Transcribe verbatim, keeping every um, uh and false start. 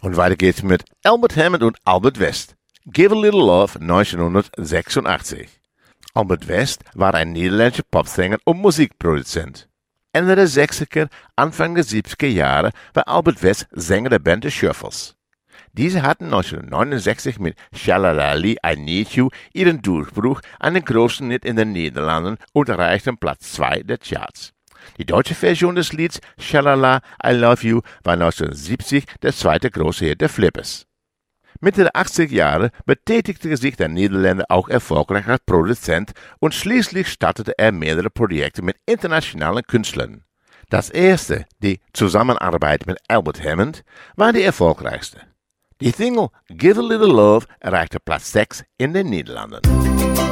Und weiter geht's mit Albert Hammond und Albert West. Give a Little Love neunzehnhundertsechsundachtzig. Albert West war ein niederländischer Popsänger und Musikproduzent. Ende der sechziger, Anfang der siebziger Jahre war Albert West Sänger der Band The Shuffles. Diese hatten neunzehnhundertneunundsechzig mit Shalalali I Need You ihren Durchbruch, einen großen Hit in den Niederlanden und erreichten Platz zwei der Charts. Die deutsche Version des Lieds Shalala I Love You war neunzehnhundertsiebzig der zweite große Hit der Flippers. Mitte der achtziger Jahre betätigte sich der Niederländer auch erfolgreich als Produzent und schließlich startete er mehrere Projekte mit internationalen Künstlern. Das erste, die Zusammenarbeit mit Albert Hammond, war die erfolgreichste. Die Single Give a Little Love erreichte Platz sechs in den Niederlanden.